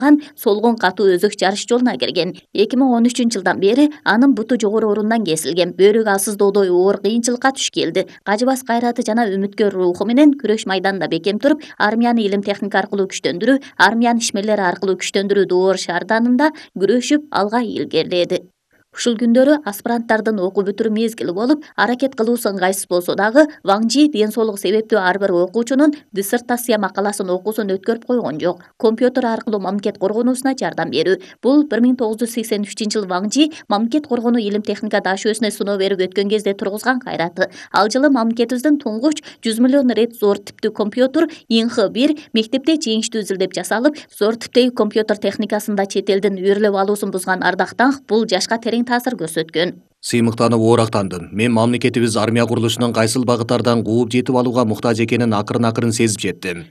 чыккан солгон катуу өзөк жарыш жолуна кирген. 2013-жылдан бери анын буту жогору орундан кесилген. Бөөрүк алсыздоодой оор кыйынчылыкка туш келди. Кажыбас кайраты жана үмүткөр руху менен күрөш майданында бекем туруп, армияны илим техника аркылуу күчтөндүрүү, армиянын ишмерлери аркылуу күчтөндүрүү доор шаарданында күрөшүп алга илгериледи. Ушул күндөрү аспиранттардын окуу бүтүрүү мезгили болуп, аракет кылуусу ыңгайсыз болсо дагы, Ваң Жи ден соолугу себептүү ар бир окуучунун диссертация макаласын окуусун өткөрүп койгон жок. Компьютер аркылуу мамлекет коргонуусуна жардам берүү. Бул 1983-жылы Ваң Жи мамлекет коргонуу илим техника дашөөсүнө сыноо берип өткөн кезде тургузган кайраты. Ал жылы мамлекетибиздин туңгуч 100 миллион рет зор типтүү компьютер Инх-1 мектепте жеңиштүү изилдеп жасалып, зор типтеги компьютер техникасында чет элдин үйрөлөп алуусун бузган Ардактан бул жашка терең таасир көрсөткөн. Сыймыктанып оорактандым. Мен мамлекетибиз армия курулушунун кайсыл багыттардан кууп жетип алууга муктаж экенин акырын сезип жеттим.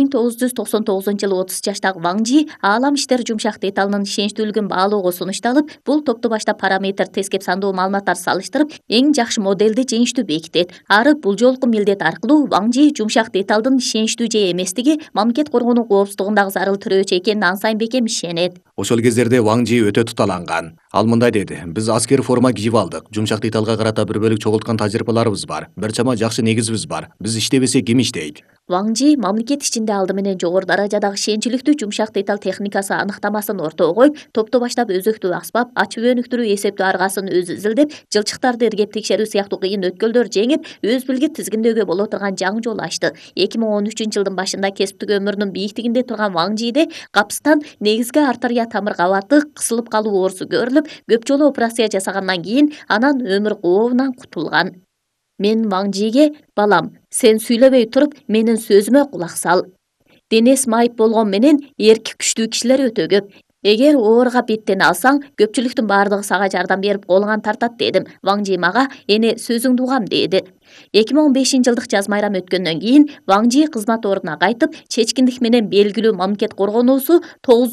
1999-жылы 30 жаштагы Ваң Жи аалам иштер жумшак деталынын ишеничтүүлүгүн баалоого сунушталып, бул топту башта параметр тескеп сандуу маалыматтар салыштырып, эң жакшы моделди жеңиштүү бекитет. Ары бул жолку милдет аркылуу Ваң Жи жумшак деталдын ишеничтүү же эместиги мамлекет коргонуу коопсуздугундагы зарыл тирөөчү экенин ан сайын бекем ишенет. Ошол кездерде Ваң Жи өтө туталанган. Ал мындай деди: "Биз аскер форма кийип алдык. Жумшак деталга карата бир бөлүк чогулткан тажрыйбаларыбыз бар. Бир чама жакшы негизибиз бар. Биз иштебесек ким иштейт?" Ваң Жи мамлекет ичинде алды менен жогору даражадагы ишеничиликтүү жумшак деталь техникасы аныктамасын ортого коюп, топту баштап өзөктүү аспап, ачып өнүктүрүү эсептөө аргасын өзү изилдеп, жылчыктарды иргеп текшерүү сыяктуу кыйын өткөлдөр жеңип, өз билги тизгиндөөгө боло турган жаңы жол ачты. 2013-жылдын башында кесиптик өмүрүнүн бийиктигинде турган Ваң Жиде капыстан негизги артерия тамыр кабаты кысылып калуу оорусу көрүлүп, көп жолу операция жасагандан кийин анан өмүр кообунан кутулган. Мен Ваң Жиге: "Балам, сен сүйлөбөй туруп, менин сөзүмө кулак сал. Денес майып болгон менен эрки күчтүү кишилер өтө көп. Эгер ооруга беттене алсаң, көпчүлүктүн баардыгы сага жардам берип колуңан тартат" дедим. Ваң Жи мага: "Эне сөзүңдү угам" деди. 2015-жылдык жаз майрам өткөндөн кийин Ваң Жи кызмат ордуна кайтып, чечкиндик менен белгилүү мамлекет коргонуусу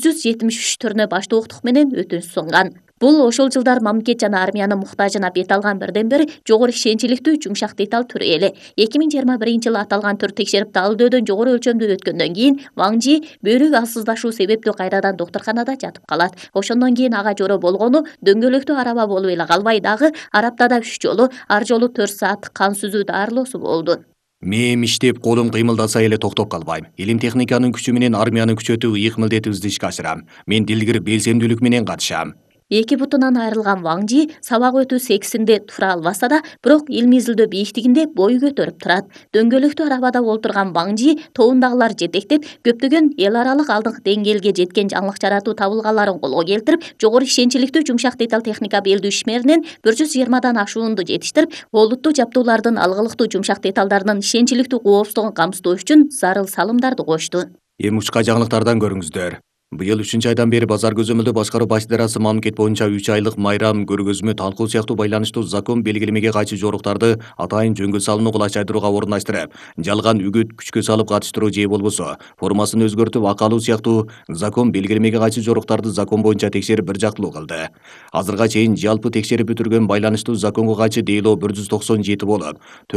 973 түрүнө баштоолуктук менен өтүнүш сунган. Бул ошол жылдар мамлекет жана армиянын муктажына бет алган бирден бир жогору ишеничиликтүү жумшак деталь түрү эле. 2021-жылы аталган түр текшерип талдөөдөн жогору өлчөмдүү өткөндөн кийин Ваң Жи бөөрүк алсыздашуу себептүү кайрадан доктурканада жатып калат. Ошондон кийин ага жоро болгону дөңгөлөктүү араба болуп эле калбай дагы араптада 3 жолу, ар жолу 4 сааттык кан сүзүү дарылоосу болду. Мээм иштеп, колум кыймылдаса эле токтоп калбайм. Илим техниканын күчү менен армияны күчөтүү ыйык милдетибизди ишке ашырам. Мен дилгир белсемдүүлүк менен катышам. Эки бутунан айрылган Ваң Жи сабак өтүү сексинде тура албаса да, бирок илимий изилдөө бийиктигинде бой көтөрүп турат. Дөңгөлөктүү арабада олтурган Ваң Жи тобундагылар жетектеп, көптөгөн эл аралык алдыңкы деңгээлге жеткен жаңылык жаратуу табылгаларын колго келтирип, жогору ишеничиликтүү жумшак деталь техника белдүү ишмеринен 120 ашуунду жетиштирип, олуттуу жаптуулардын алгылыктуу жумшак деталдарынын ишеничиликтүү коопсуздугун камсыздоо үчүн зарыл салымдарды кошту. Эми учка жаңылыктардан көрүңүздөр. Быйыл 3-айдан бери базар көзөмөлдөө башкаруу баш идарасы мамлекет боюнча 3 айлык майрам көргөзмө талкуу сыяктуу байланыштуу закон белгилемеге кайшы жоруктарды атайын жөнгө салууну кулачайдырууга орундаштырып, жалган үгүт күчкө салып катыштыруу же болбосо формасын өзгөртүп акалуу сыяктуу закон белгилемеге кайшы жоруктарды закон боюнча текшерип бир жактылуу кылды. Азырга чейин жалпы текшерип бүтүргөн байланыштуу законго кайшы дейлоо 197 болуп,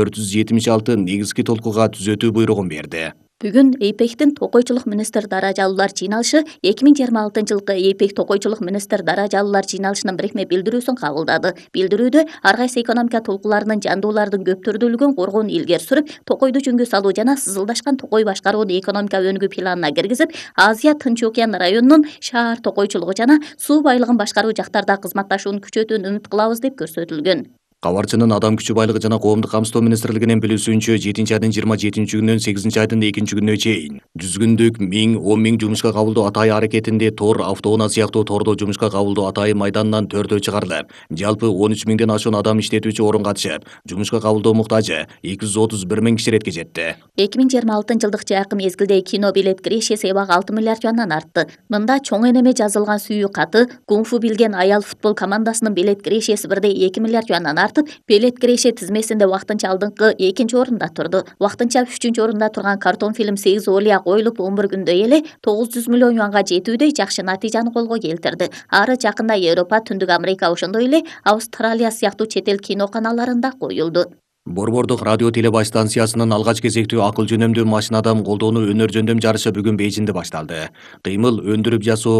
476 негизги толкууга түзөтүү буйругун берди. Бүгүн ЭЙПЭКтин токойчулук министр даражалуулар жыйналышы 2026-жылкы ЭЙПЭК токойчулук министр даражалуулар жыйналышынын бирикме билдирүүсүн кабылдады. Билдирүүдө ар кайсы экономика толкууларынын жандуулардын көп түрдүүлүгүн коргоону илгери сүрүп, токойду жөнгө салуу жана сызылдашкан токой башкарууну экономика өнүгүү планына киргизип, Азия Тынч океан районунун шаар токойчулугу жана суу байлыгын башкаруу жактарда кызматташууну күчөтүүнү үмүт кылабыз деп көрсөтүлгөн. Кабарчынын адам күчү байлыгы жана коомдук камсыздоо министрлигинин билүүсүнчө 7-айдын 27-күнүнөн 8-айдын 2-күнүнө чейин 100 күндүк 1000-10 миң жумушка кабылдоо атайы аракетинде Тор автоунаа сыяктуу тордо жумушка кабылдоо атайы майданынан 4 чыгарылып, жалпы 13 миңден ашуун адам иштетүүчү орун катышып, жумушка кабылдоо муктажы 231 миң киши иретке жетти. 2026-жылдык жакын мезгилде кино билет кирешеси эбак 6 миллиард юандан артты. Мында чоң энеме жазылган сүйүү каты, кунг-фу билген аял футбол командасынын билет кирешеси бирде 2 миллиард юандан билет киреше тизмесинде вактынча алдыңкы 2-нчи орунда турду. Вактынча 3-чү орунда турган картон фильм 8 олия коюлуп 11 күндө эле 900 миллион юанга жетүүдөй жакшы натыйжаны колго келтирди. Ары жакында Европа, Түндүк Америка ошондой эле Австралия сыяктуу чет эл кино каналларында коюлду. Борбордук радио телебаш станциясынын алгач кезектүү акыл жөнөмдүү машинадан колдоону өнөр жөндөм жарышы бүгүн Бейжиңде башталды. Кыймыл өндүрүп жасоо